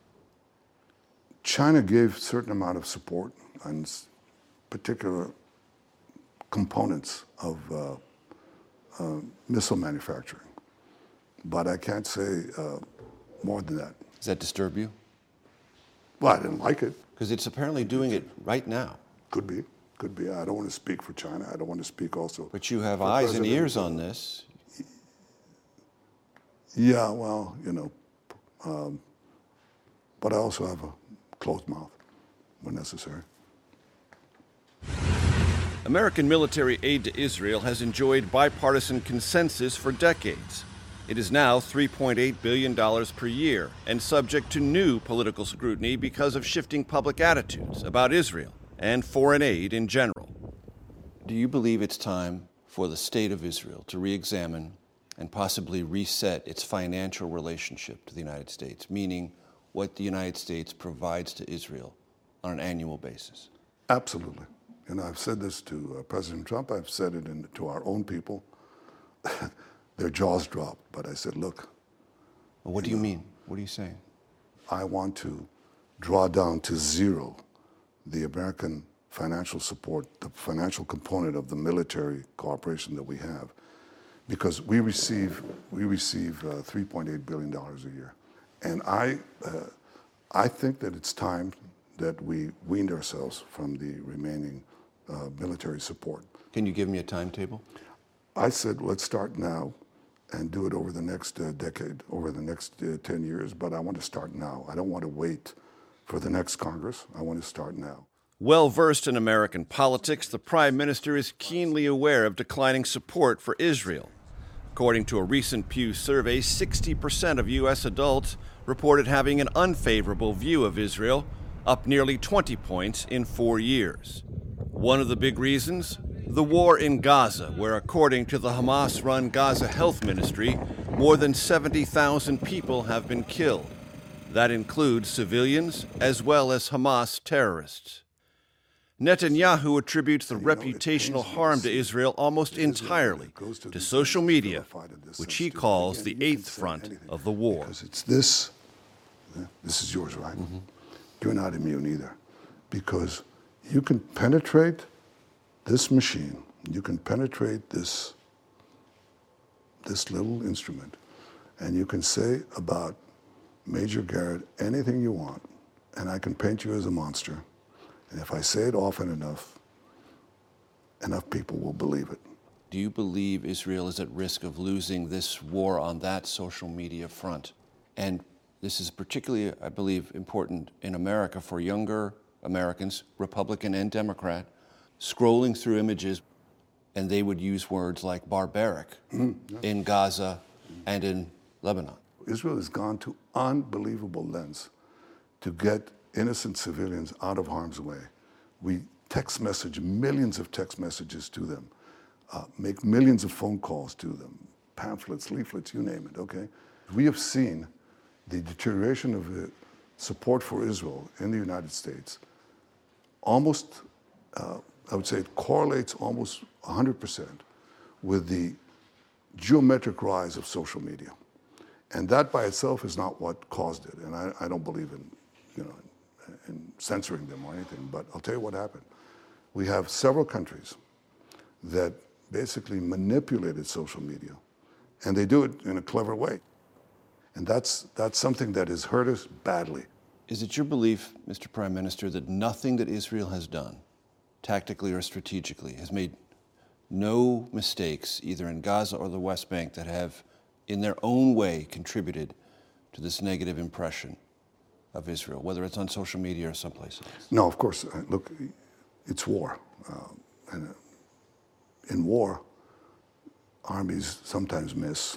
[SPEAKER 23] China gave a certain amount of support on particular components of uh, uh, missile manufacturing, but I can't say uh, more than that.
[SPEAKER 22] Does that disturb you?
[SPEAKER 23] Well, I didn't like it.
[SPEAKER 22] Because it's apparently doing it right now.
[SPEAKER 23] Could be. Could be. I don't want to speak for China. I don't want to speak also.
[SPEAKER 22] But you have eyes and ears on this.
[SPEAKER 23] Yeah, well, you know, um, but I also have a closed mouth when necessary.
[SPEAKER 22] American military aid to Israel has enjoyed bipartisan consensus for decades. It is now three point eight billion dollars per year and subject to new political scrutiny because of shifting public attitudes about Israel and foreign aid in general. Do you believe it's time for the state of Israel to re-examine and possibly reset its financial relationship to the United States, meaning what the United States provides to Israel on an annual basis?
[SPEAKER 23] Absolutely. And I've said this to uh, President Trump. I've said it in, to our own people. Their jaws dropped. But I said, look.
[SPEAKER 22] Well, what do you know, mean? What are you saying?
[SPEAKER 23] I want to draw down to zero the American financial support, the financial component of the military cooperation that we have, because we receive we receive uh, three point eight billion dollars a year, and I uh, I think that it's time that we weaned ourselves from the remaining uh, military support.
[SPEAKER 22] Can you give me a timetable?
[SPEAKER 23] I said, let's start now and do it over the next uh, decade, over the next uh, ten years, but I want to start now. I don't want to wait for the next Congress. I want to start now.
[SPEAKER 22] Well versed in American politics, the Prime Minister is keenly aware of declining support for Israel. According to a recent Pew survey, sixty percent of U S adults reported having an unfavorable view of Israel, up nearly twenty points in four years. One of the big reasons? The war in Gaza, where according to the Hamas-run Gaza Health Ministry, more than seventy thousand people have been killed. That includes civilians as well as Hamas terrorists. Netanyahu attributes the reputational harm to Israel almost entirely to social media, which he calls the eighth front of the war.
[SPEAKER 23] Because it's this, this is yours, right? Mm-hmm. You're not immune either. Because you can penetrate this machine, you can penetrate this, this little instrument, and you can say about Major Garrett anything you want, and I can paint you as a monster. And if I say it often enough, enough people will believe it.
[SPEAKER 22] Do you believe Israel is at risk of losing this war on that social media front? And this is particularly, I believe, important in America for younger Americans, Republican and Democrat, scrolling through images, and they would use words like barbaric mm, yeah. in Gaza and in Lebanon.
[SPEAKER 23] Israel has gone to unbelievable lengths to get innocent civilians out of harm's way. We text message millions of text messages to them, uh, make millions of phone calls to them, pamphlets, leaflets, you name it, okay? We have seen the deterioration of the support for Israel in the United States almost, uh, I would say it correlates almost one hundred percent with the geometric rise of social media. And that by itself is not what caused it. And I, I don't believe in, you know, in censoring them or anything, but I'll tell you what happened. We have several countries that basically manipulated social media, and they do it in a clever way. And that's, that's something that has hurt us badly.
[SPEAKER 22] Is it your belief, Mister Prime Minister, that nothing that Israel has done, tactically or strategically, has made no mistakes, either in Gaza or the West Bank, that have, in their own way, contributed to this negative impression of Israel, whether it's on social media or someplace else?
[SPEAKER 23] No, of course. Look, it's war. Uh, and uh, in war, armies sometimes miss,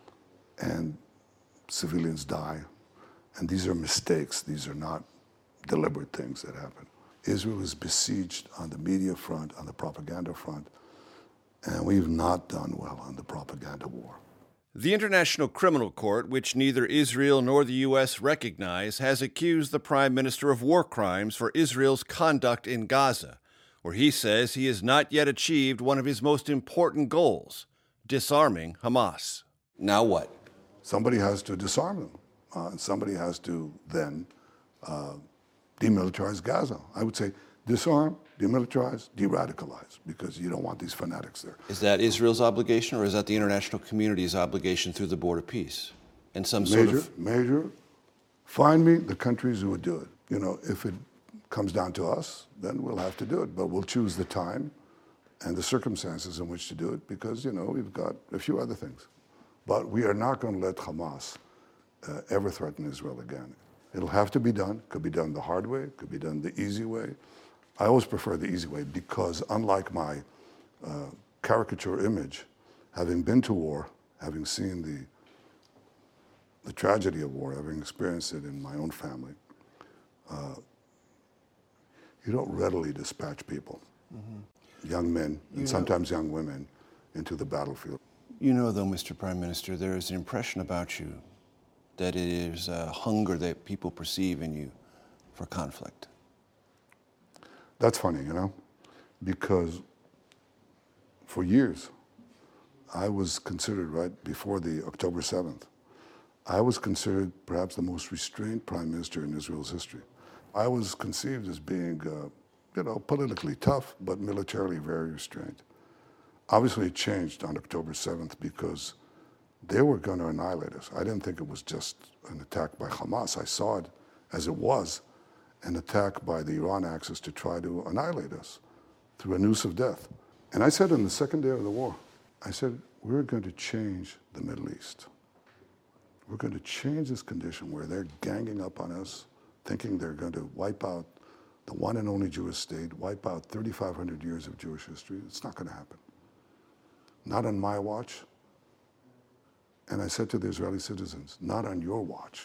[SPEAKER 23] and civilians die. And these are mistakes. These are not deliberate things that happen. Israel is besieged on the media front, on the propaganda front, and we've not done well on the propaganda war.
[SPEAKER 22] The International Criminal Court, which neither Israel nor the U S recognize, has accused the Prime Minister of war crimes for Israel's conduct in Gaza, where he says he has not yet achieved one of his most important goals, disarming Hamas. Now what?
[SPEAKER 23] Somebody has to disarm them. Uh, and somebody has to then uh, demilitarize Gaza. I would say disarm, demilitarize, de-radicalize, because you don't want these fanatics there.
[SPEAKER 22] Is that Israel's obligation, or is that the international community's obligation through the Board of Peace? And some sort
[SPEAKER 23] Major,
[SPEAKER 22] of...
[SPEAKER 23] Major, find me the countries who would do it. You know, if it comes down to us, then we'll have to do it. But we'll choose the time and the circumstances in which to do it, because, you know, we've got a few other things. But we are not going to let Hamas uh, ever threaten Israel again. It'll have to be done. Could be done the hard way. Could be done the easy way. I always prefer the easy way, because unlike my uh, caricature image, having been to war, having seen the the tragedy of war, having experienced it in my own family, uh, you don't readily dispatch people, mm-hmm. young men and
[SPEAKER 22] you
[SPEAKER 23] sometimes
[SPEAKER 22] know,
[SPEAKER 23] young women, into the battlefield.
[SPEAKER 22] You know, though, Mister Prime Minister, there is an impression about you that it is a hunger that people perceive in you for conflict.
[SPEAKER 23] That's funny, you know, because for years, I was considered, right before the October seventh, I was considered perhaps the most restrained prime minister in Israel's history. I was conceived as being, uh, you know, politically tough, but militarily very restrained. Obviously, it changed on October seventh because they were going to annihilate us. I didn't think it was just an attack by Hamas. I saw it as it was, an attack by the Iran Axis to try to annihilate us through a noose of death. And I said on the second day of the war, I said, we're going to change the Middle East. We're going to change this condition where they're ganging up on us, thinking they're going to wipe out the one and only Jewish state, wipe out thirty-five hundred years of Jewish history. It's not going to happen. Not on my watch. And I said to the Israeli citizens, not on your watch.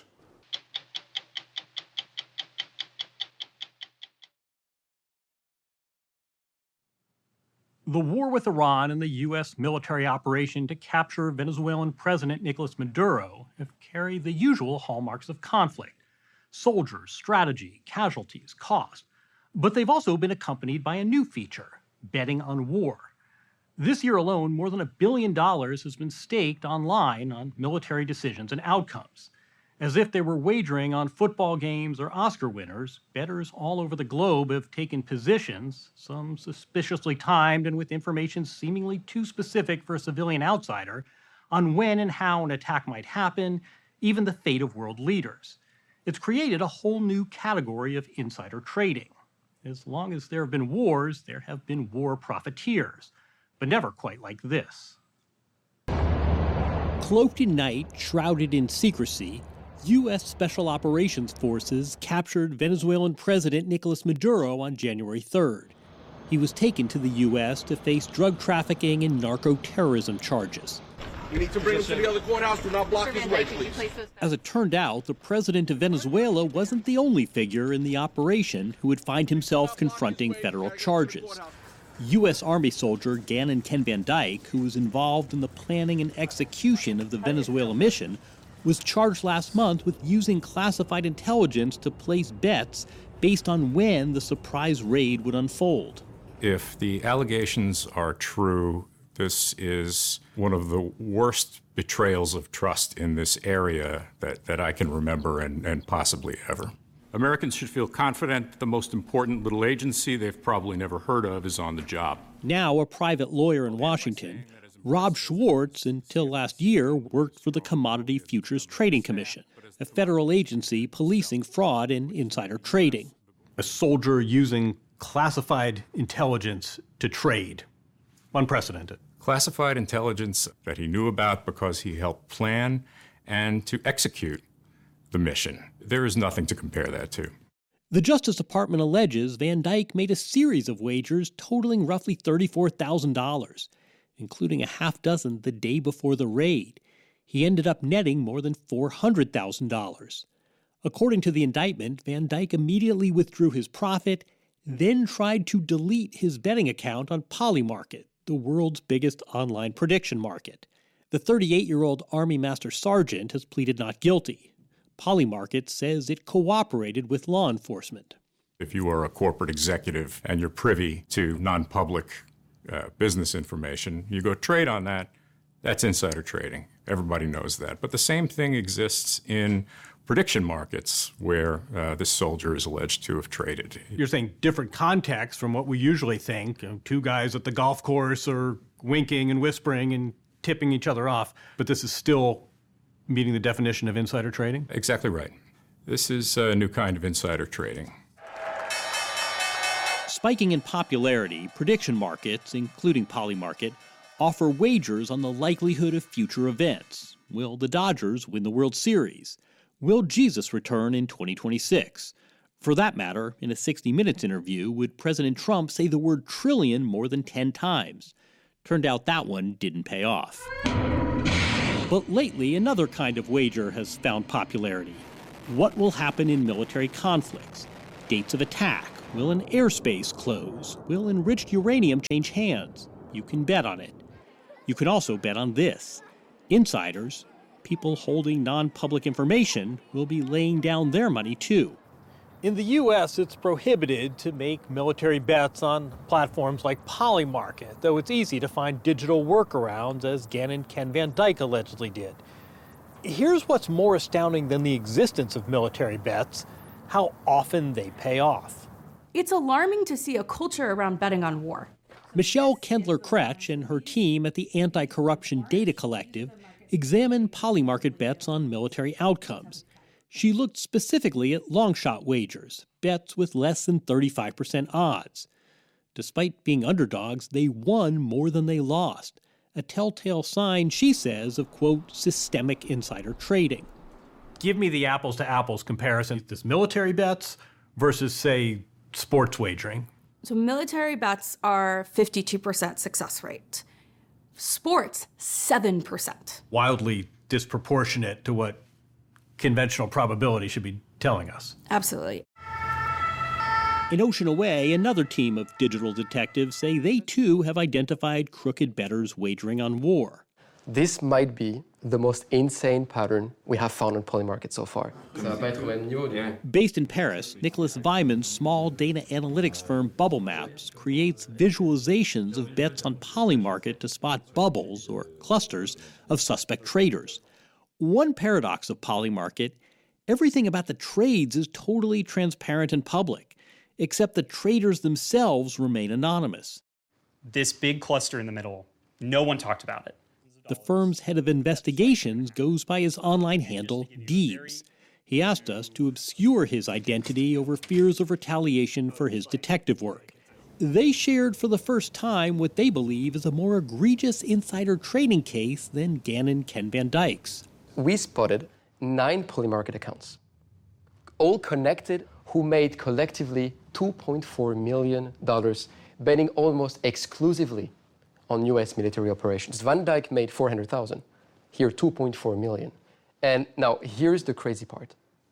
[SPEAKER 1] The war with Iran and the U S military operation to capture Venezuelan President Nicolas Maduro have carried the usual hallmarks of conflict: soldiers, strategy, casualties, cost. But they've also been accompanied by a new feature: betting on war. This year alone, more than a billion dollars has been staked online on military decisions and outcomes. As if they were wagering on football games or Oscar winners, bettors all over the globe have taken positions, some suspiciously timed and with information seemingly too specific for a civilian outsider, on when and how an attack might happen, even the fate of world leaders. It's created a whole new category of insider trading. As long as there have been wars, there have been war profiteers, but never quite like this. Cloaked in night, shrouded in secrecy, U S Special Operations Forces captured Venezuelan President Nicolas Maduro on January third. He was taken to the U S to face drug trafficking and narco-terrorism charges.
[SPEAKER 2] You need to bring him to the other courthouse. Do not block his way, please.
[SPEAKER 1] As it turned out, the president of Venezuela wasn't the only figure in the operation who would find himself confronting federal charges. U S Army soldier Gannon Ken Van Dyke, who was involved in the planning and execution of the Venezuela mission, was charged last month with using classified intelligence to place bets based on when the surprise raid would unfold.
[SPEAKER 5] If the allegations are true, this is one of the worst betrayals of trust in this area that, that I can remember and, and possibly ever. Americans should feel confident that the most important little agency they've probably never heard of is on the job.
[SPEAKER 1] Now a private lawyer in Washington, Rob Schwartz, until last year, worked for the Commodity Futures Trading Commission, a federal agency policing fraud and insider trading. A soldier using classified intelligence to trade. Unprecedented.
[SPEAKER 5] Classified intelligence that he knew about because he helped plan and to execute the mission. There is nothing to compare that to.
[SPEAKER 1] The Justice Department alleges Van Dyke made a series of wagers totaling roughly thirty-four thousand dollars, including a half dozen the day before the raid. He ended up netting more than four hundred thousand dollars. According to the indictment, Van Dyke immediately withdrew his profit, then tried to delete his betting account on Polymarket, the world's biggest online prediction market. The thirty-eight-year-old Army Master Sergeant has pleaded not guilty. Polymarket says it cooperated with law enforcement.
[SPEAKER 5] If you are a corporate executive and you're privy to non-public uh, business information, you go trade on that, that's insider trading. Everybody knows that. But the same thing exists in prediction markets where uh, this soldier is alleged to have traded.
[SPEAKER 1] You're saying different context from what we usually think. You know, two guys at the golf course are winking and whispering and tipping each other off, but this is still meeting the definition of insider trading?
[SPEAKER 5] Exactly right. This is a new kind of insider trading.
[SPEAKER 1] Spiking in popularity, prediction markets, including Polymarket, offer wagers on the likelihood of future events. Will the Dodgers win the World Series? Will Jesus return in twenty twenty-six? For that matter, in a sixty minutes interview, would President Trump say the word trillion more than ten times? Turned out that one didn't pay off. But lately, another kind of wager has found popularity. What will happen in military conflicts? Dates of attack? Will an airspace close? Will enriched uranium change hands? You can bet on it. You can also bet on this. Insiders, people holding non-public information, will be laying down their money too. In the U S, it's prohibited to make military bets on platforms like Polymarket, though it's easy to find digital workarounds, as Gannon Ken Van Dyke allegedly did. Here's what's more astounding than the existence of military bets: how often they pay off.
[SPEAKER 4] It's alarming to see a culture around betting on war.
[SPEAKER 1] Michelle Kendler-Kretsch and her team at the Anti-Corruption Data Collective examined Polymarket bets on military outcomes. She looked specifically at long-shot wagers, bets with less than thirty-five percent odds. Despite being underdogs, they won more than they lost, a telltale sign, she says, of, quote, systemic insider trading. Give me the apples-to-apples comparison. This military bets versus, say, sports wagering.
[SPEAKER 4] So military bets are fifty-two percent success rate. Sports, seven percent.
[SPEAKER 1] Wildly disproportionate to what conventional probability should be telling us.
[SPEAKER 4] Absolutely.
[SPEAKER 1] In Ocean Away, another team of digital detectives say they too have identified crooked bettors wagering on war.
[SPEAKER 6] This might be the most insane pattern we have found on Polymarket so far.
[SPEAKER 1] Based in Paris, Nicholas Vyman's small data analytics firm Bubble Maps creates visualizations of bets on Polymarket to spot bubbles or clusters of suspect traders. One paradox of Polymarket: everything about the trades is totally transparent and public, except the traders themselves remain anonymous.
[SPEAKER 8] This big cluster in the middle, no one talked about it.
[SPEAKER 1] The firm's head of investigations goes by his online handle, Deebs. He asked us to obscure his identity over fears of retaliation for his detective work. They shared for the first time what they believe is a more egregious insider trading case than Gannon Ken Van Dyke's.
[SPEAKER 6] We spotted nine Polymarket accounts, all connected, who made collectively two point four million dollars betting almost exclusively on U S military operations. Van Dyke made four hundred thousand dollars, here two point four million dollars. And now here's the crazy part: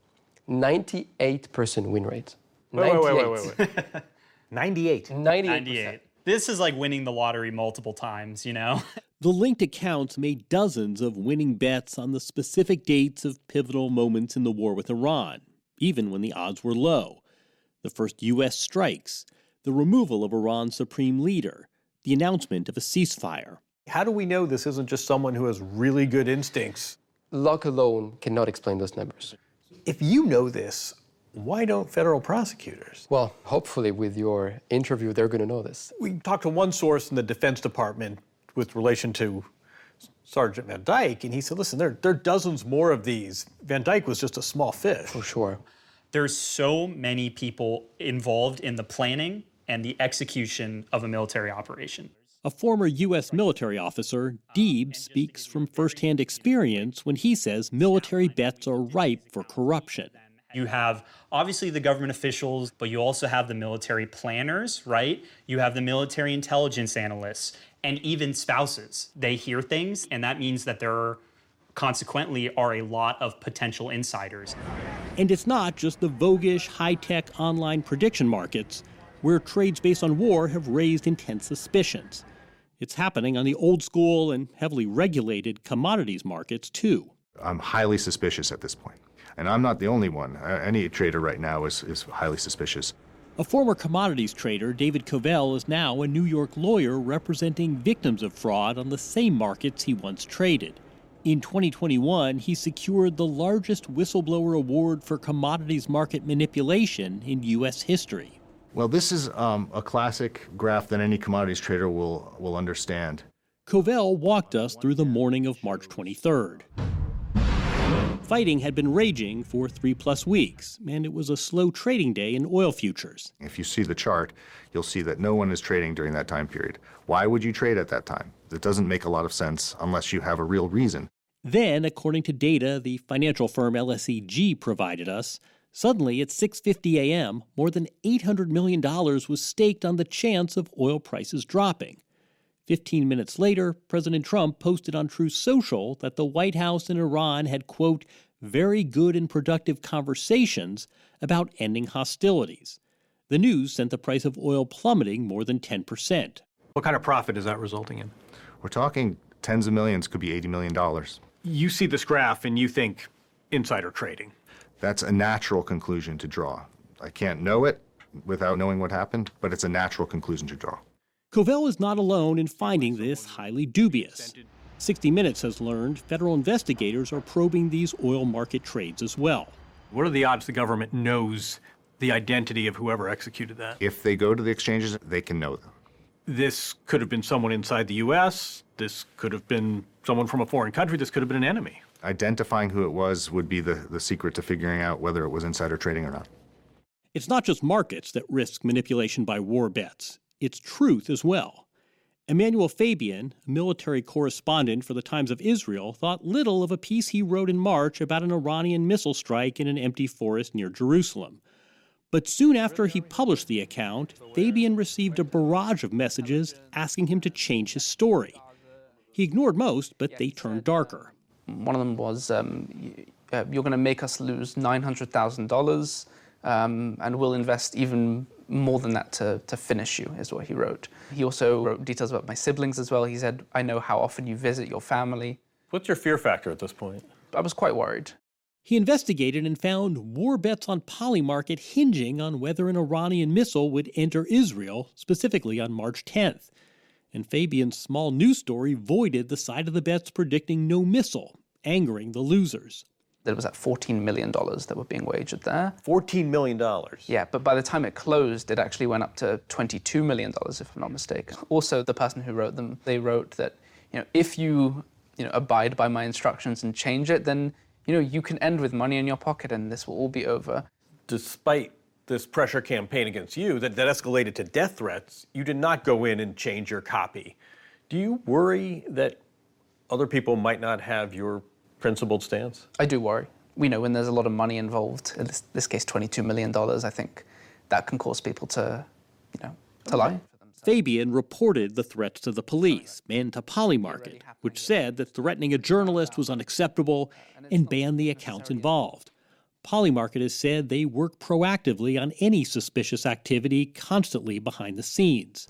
[SPEAKER 6] ninety-eight percent win rate.
[SPEAKER 8] Wait, wait, wait, wait, wait, wait.
[SPEAKER 6] ninety-eight.
[SPEAKER 8] ninety-eight. This is like winning the lottery multiple times, you know?
[SPEAKER 1] The linked accounts made dozens of winning bets on the specific dates of pivotal moments in the war with Iran, even when the odds were low. The first U S strikes, the removal of Iran's supreme leader, the announcement of a ceasefire.
[SPEAKER 24] How do we know this isn't just someone who has really good instincts?
[SPEAKER 6] Luck alone cannot explain those numbers.
[SPEAKER 24] If you know this, why don't federal prosecutors?
[SPEAKER 6] Well, hopefully with your interview, they're going to know this.
[SPEAKER 24] We talked to one source in the Defense Department with relation to Sergeant Van Dyke, and he said, listen, there, there are dozens more of these. Van Dyke was just a small fish.
[SPEAKER 6] For sure.
[SPEAKER 8] There's so many people involved in the planning and the execution of a military operation.
[SPEAKER 1] A former U S military officer, Deebs speaks from firsthand experience when he says military bets are ripe for corruption.
[SPEAKER 8] You have, obviously, the government officials, but you also have the military planners, right? You have the military intelligence analysts, and even spouses. They hear things, and that means that there are, consequently, are a lot of potential insiders.
[SPEAKER 1] And it's not just the voguish, high-tech online prediction markets where trades based on war have raised intense suspicions. It's happening on the old-school and heavily regulated commodities markets, too.
[SPEAKER 25] I'm highly suspicious at this point. And I'm not the only one. Any trader right now is, is highly suspicious.
[SPEAKER 1] A former commodities trader, David Covell, is now a New York lawyer representing victims of fraud on the same markets he once traded. In twenty twenty-one, he secured the largest whistleblower award for commodities market manipulation in U S history.
[SPEAKER 25] Well, this is um, a classic graph that any commodities trader will, will understand.
[SPEAKER 1] Covell walked us through the morning of March twenty-third. Fighting had been raging for three-plus weeks, and it was a slow trading day in oil futures.
[SPEAKER 25] If you see the chart, you'll see that no one is trading during that time period. Why would you trade at that time? That doesn't make a lot of sense unless you have a real reason.
[SPEAKER 1] Then, according to data the financial firm L S E G provided us, suddenly at six fifty a.m., more than eight hundred million dollars was staked on the chance of oil prices dropping. Fifteen minutes later, President Trump posted on Truth Social that the White House and Iran had, quote, very good and productive conversations about ending hostilities. The news sent the price of oil plummeting more than ten percent.
[SPEAKER 24] What kind of profit is that resulting in?
[SPEAKER 25] We're talking tens of millions, could be eighty million dollars.
[SPEAKER 24] You see this graph and you think insider trading.
[SPEAKER 25] That's a natural conclusion to draw. I can't know it without knowing what happened, but it's a natural conclusion to draw.
[SPEAKER 1] Covell is not alone in finding this highly dubious. sixty minutes has learned federal investigators are probing these oil market trades as well.
[SPEAKER 24] What are the odds the government knows the identity of whoever executed that?
[SPEAKER 25] If they go to the exchanges, they can know them.
[SPEAKER 24] This could have been someone inside the U S. This could have been someone from a foreign country. This could have been an enemy.
[SPEAKER 25] Identifying who it was would be the, the secret to figuring out whether it was insider trading or not.
[SPEAKER 1] It's not just markets that risk manipulation by war bets. It's truth as well. Emmanuel Fabian, a military correspondent for the Times of Israel, thought little of a piece he wrote in March about an Iranian missile strike in an empty forest near Jerusalem. But soon after he published the account, Fabian received a barrage of messages asking him to change his story. He ignored most, but they turned darker.
[SPEAKER 7] One of them was, um, you're going to make us lose nine hundred thousand dollars, um, and we'll invest even more than that to, to finish you, is what he wrote. He also wrote details about my siblings as well. He said, I know how often you visit your family.
[SPEAKER 24] What's your fear factor at this point?
[SPEAKER 7] I was quite worried.
[SPEAKER 1] He investigated and found war bets on Polymarket hinging on whether an Iranian missile would enter Israel, specifically on March tenth. And Fabian's small news story voided the side of the bets predicting no missile, angering the losers.
[SPEAKER 7] There was at fourteen million dollars that were being wagered there.
[SPEAKER 24] fourteen million dollars?
[SPEAKER 7] Yeah, but by the time it closed, it actually went up to twenty-two million dollars, if I'm not mistaken. Also, the person who wrote them, they wrote that, you know, if you, you know, abide by my instructions and change it, then, you know, you can end with money in your pocket and this will all be over.
[SPEAKER 24] Despite this pressure campaign against you that, that escalated to death threats, you did not go in and change your copy. Do you worry that other people might not have your principled stance?
[SPEAKER 7] I do worry. We know when there's a lot of money involved, in this, this case twenty-two million dollars, I think that can cause people to, you know, to lie.
[SPEAKER 1] Fabian reported the threats to the police and to Polymarket, which said that threatening a journalist was unacceptable and banned the accounts involved. Polymarket has said they work proactively on any suspicious activity constantly behind the scenes.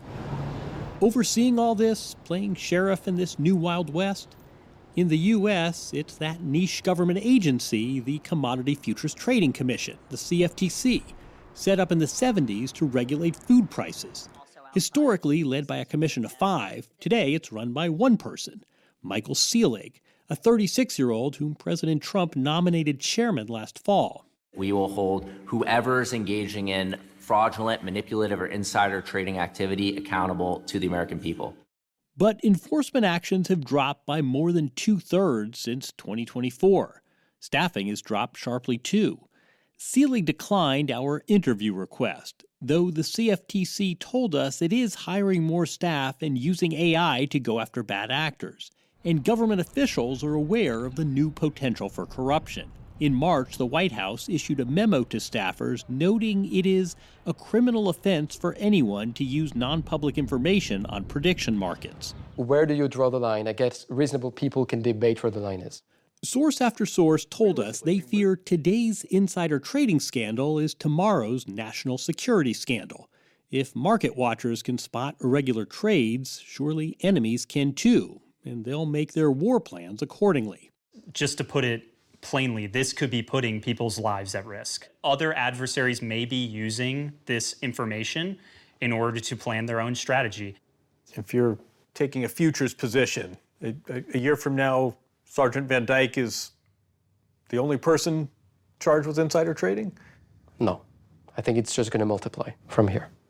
[SPEAKER 1] Overseeing all this, playing sheriff in this new Wild West? In the U S, it's that niche government agency, the Commodity Futures Trading Commission, the C F T C, set up in the seventies to regulate food prices. Historically led by a commission of five, today it's run by one person, Michael Seelig, a thirty-six-year-old whom President Trump nominated chairman last fall.
[SPEAKER 9] We will hold whoever's engaging in fraudulent, manipulative, or insider trading activity accountable to the American people.
[SPEAKER 1] But enforcement actions have dropped by more than two-thirds since twenty twenty-four. Staffing has dropped sharply, too. Seelig declined our interview request, though the C F T C told us it is hiring more staff and using A I to go after bad actors. And government officials are aware of the new potential for corruption. In March, the White House issued a memo to staffers noting it is a criminal offense for anyone to use non-public information on prediction markets.
[SPEAKER 6] Where do you draw the line? I guess reasonable people can debate where the line is.
[SPEAKER 1] Source after source told us they fear today's insider trading scandal is tomorrow's national security scandal. If market watchers can spot irregular trades, surely enemies can too, and they'll make their war plans accordingly.
[SPEAKER 8] Just to put it plainly, this could be putting people's lives at risk. Other adversaries may be using this information in order to plan their own strategy.
[SPEAKER 24] If you're taking a futures position, a, a year from now, Sergeant Van Dyke is the only person charged with insider trading?
[SPEAKER 6] No. I think it's just going to multiply from here.